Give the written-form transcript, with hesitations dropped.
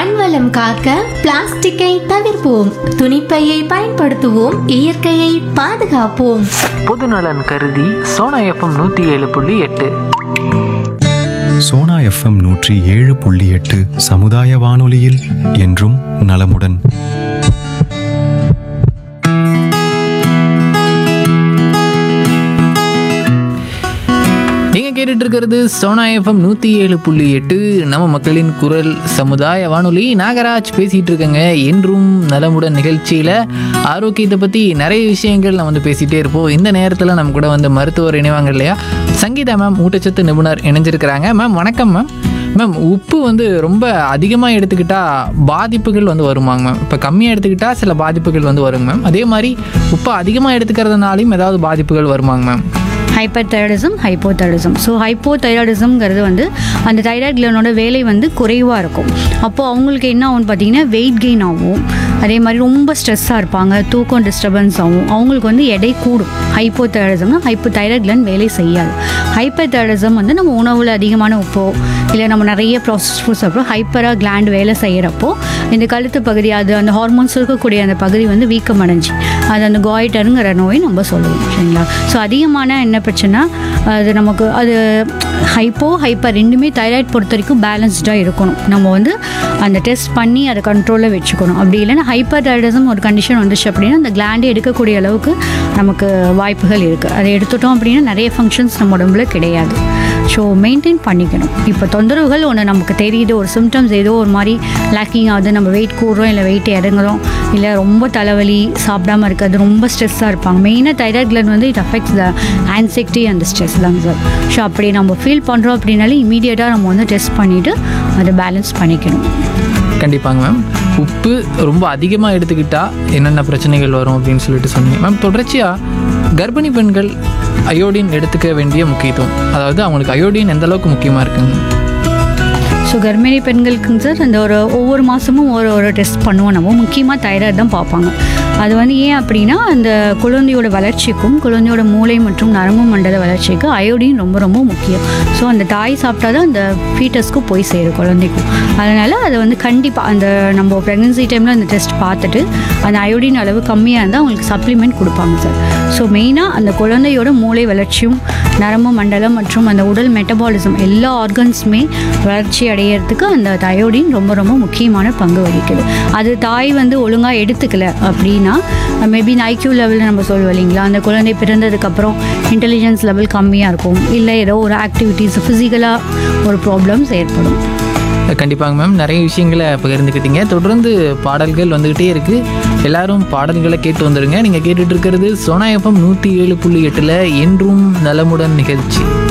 மண்வளம் காக்க பிளாஸ்டிக்கை தவிர்ப்போம், துணிப்பையை பயன்படுத்துவோம், இயற்கையை பாதுகாப்போம். பொதுநலன் கருதி சோனா எஃப்எம் 107.8. சோனா எஃப்எம் 107.8 சமுதாய வானொலியில் என்றும் நலமுடன். நீங்கள் கேட்டுட்டு இருக்கிறது சோனா எஃப்எம் 107.8 நம்ம மக்களின் குரல் சமுதாய வானொலி. நாகராஜ் பேசிகிட்டு இருக்கேங்க. என்றும் நலமுடன் நிகழ்ச்சியில் ஆரோக்கியத்தை பற்றி நிறைய விஷயங்கள் நம்ம வந்து பேசிகிட்டே இருப்போம். இந்த நேரத்தில் நம்ம கூட வந்து மருத்துவர் இணைவாங்க இல்லையா, சங்கீதா மேம், ஊட்டச்சத்து நிபுணர் இணைஞ்சிருக்கிறாங்க. மேம் வணக்கம் மேம். மேம், உப்பு வந்து ரொம்ப அதிகமாக எடுத்துக்கிட்டால் பாதிப்புகள் வந்து வருமாங்க மேம்? இப்போ கம்மியாக எடுத்துக்கிட்டால் சில பாதிப்புகள் வந்து வருங்க மேம். அதே மாதிரி உப்பு அதிகமாக எடுத்துக்கிறதுனாலையும் ஏதாவது பாதிப்புகள் வருமாங்க மேம்? Hyperthyroidism, hypothyroidism. ஸோ ஹைப்போதைராய்டிசம்ங்கிறது வந்து அந்த தைராய்டு கிளாண்டோட வேலை வந்து குறைவாக இருக்கும். அப்போது அவங்களுக்கு என்ன ஆகும்னு பார்த்தீங்கன்னா வெயிட் கெயின் ஆகும். அதே மாதிரி ரொம்ப ஸ்ட்ரெஸ்ஸாக இருப்பாங்க, தூக்கம் டிஸ்டர்பன்ஸ் ஆகும், அவங்களுக்கு வந்து எடை கூடும். ஹைப்போதைராய்டிசம்னா தைராய்டு கிளாண்ட் வேலை செய்யாது. ஹைப்பர்தைராய்டிசம் வந்து நம்ம உணவில் அதிகமான உப்போ இல்லை நம்ம நிறைய ப்ராசஸ் ஃபுட்ஸ் அப்புறம் ஹைப்பராக கிளாண்ட் வேலை செய்கிறப்போ இந்த கழுத்து பகுதி, அது அந்த ஹார்மோன்ஸ் இருக்கக்கூடிய அந்த பகுதி வந்து வீக்கம் அடைஞ்சி அது அந்த காய்டருங்கிற நோய் நம்ம சொல்லுவோம். சரிங்களா? ஸோ அதிகமான என்ன பிரச்சனை, அது நமக்கு அது ஹைப்பர் ரெண்டுமே தைராய்டு பொறுத்த வரைக்கும் பேலன்ஸ்டாக இருக்கணும். நம்ம வந்து அந்த டெஸ்ட் பண்ணி அதை கண்ட்ரோலில் வச்சுக்கணும். அப்படி இல்லைன்னா ஹைப்பர் தைராய்டிசம் ஒரு கண்டிஷன் வந்துச்சு அப்படின்னா அந்த கிளாண்டே எடுக்கக்கூடிய அளவுக்கு நமக்கு வாய்ப்புகள் இருக்குது. அதை எடுத்துட்டோம் அப்படின்னா நிறைய ஃபங்க்ஷன்ஸ் நம்ம உடம்புல கிடையாது. ஸோ மெயின்டைன் பண்ணிக்கணும். இப்போ தொந்தரவுகள் ஒன்று நமக்கு தெரியுது, ஒரு சிம்டம்ஸ் ஏதோ ஒரு மாதிரி லேக்கிங் ஆகுது, நம்ம வெயிட் கூடுறோம் இல்லை வெயிட் இறங்குறோம் இல்லை ரொம்ப தலைவலி, சாப்பிடாமல் இருக்கிறது, ரொம்ப ஸ்ட்ரெஸ்ஸாக இருப்பாங்க. மெயினாக தைராய்டு கிளாண்ட் வந்து it affects the anxiety and stress தான் சார். ஸோ அப்படி நம்ம ஃபீல் பண்ணுறோம் அப்படின்னாலே இமீடியட்டாக நம்ம வந்து டெஸ்ட் பண்ணிவிட்டு அதை பேலன்ஸ் பண்ணிக்கணும். கண்டிப்பாங்க மேம். உப்பு ரொம்ப அதிகமாக எடுத்துக்கிட்டால் என்னென்ன பிரச்சனைகள் வரும் அப்படின்னு சொல்லிட்டு சொன்னீங்க மேம். தொடர்ச்சியாக கர்ப்பிணி பெண்கள் அயோடின் எடுத்துக்க வேண்டிய முக்கியத்துவம், அதாவது அவங்களுக்கு அயோடின் எந்த அளவுக்கு முக்கியமாக இருக்குங்க? ஸோ கர்ப்பிணி பெண்களுக்குங்க சார் அந்த ஒவ்வொரு மாதமும் ஒரு டெஸ்ட் பண்ணுவோம். நம்ம முக்கியமாக தைராய்டு தான் பார்ப்பாங்க. அது வந்து ஏன் அப்படின்னா அந்த குழந்தையோட வளர்ச்சிக்கும் குழந்தையோட மூளை மற்றும் நரம்பு மண்டல வளர்ச்சிக்கு அயோடின் ரொம்ப ரொம்ப முக்கியம். ஸோ அந்த தாய் சாப்பிட்டா தான் அந்த ஃபீட்டஸ்க்கும் போய் சேரும், குழந்தைக்கும். அதனால் அதை வந்து கண்டிப்பாக அந்த நம்ம ப்ரெக்னன்சி டைமில் அந்த டெஸ்ட் பார்த்துட்டு அந்த அயோடின் அளவு கம்மியாக இருந்தால் அவங்களுக்கு சப்ளிமெண்ட் கொடுப்பாங்க சார். ஸோ மெயினாக அந்த குழந்தையோட மூளை வளர்ச்சியும் நரம்பு மண்டலம் மற்றும் அந்த உடல் மெட்டபாலிசம் எல்லா ஆர்கன்ஸுமே வளர்ச்சி அடையிறதுக்கு அந்த அயோடின் ரொம்ப ரொம்ப முக்கியமான பங்கு வகிக்குது. அது தாய் வந்து ஒழுங்காக எடுத்துக்கல அப்படின்னா மேபி இந்த ஐக்யூ லெவலில் நம்ம சொல்லுவோம் இல்லைங்களா, அந்த குழந்தை பிறந்ததுக்கப்புறம் இன்டெலிஜென்ஸ் லெவல் கம்மியாக இருக்கும், இல்லை ஏதோ ஒரு ஆக்டிவிட்டீஸ் ஃபிசிக்கலாக ஒரு ப்ராப்ளம்ஸ் ஏற்படும். கண்டிப்பாங்க மேம். நிறைய விஷயங்களை பகிர்ந்துக்கிட்டீங்க. தொடர்ந்து பாடல்கள் வந்துக்கிட்டே இருக்குது. எல்லாரும் பாடல்களை கேட்டு வந்துடுங்க. நீங்கள் கேட்டுட்டு இருக்கிறது சோனா எஃப்எம் 107.8 என்றும் நலமுடன் நிகழ்ச்சி.